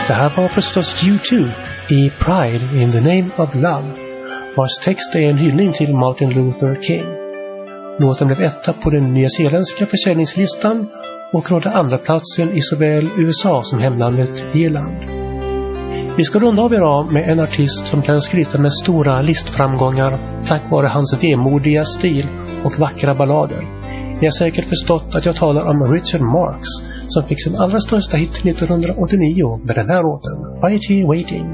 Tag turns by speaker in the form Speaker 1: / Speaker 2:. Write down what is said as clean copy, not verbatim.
Speaker 1: Det här var förstås U2 i Pride in the Name of Love, vars text är en hyllning till Martin Luther King. Låten blev etta på den nyzeeländska försäljningslistan och nådde andra platsen i såväl USA som hemlandet Irland. Vi ska runda av idag med en artist som kan skryta med stora listframgångar tack vare hans vemodiga stil och vackra ballader. Ni har säkert förstått att jag talar om Richard Marx, som fick sin allra största hit 1989 med den här låten, Mighty Waiting.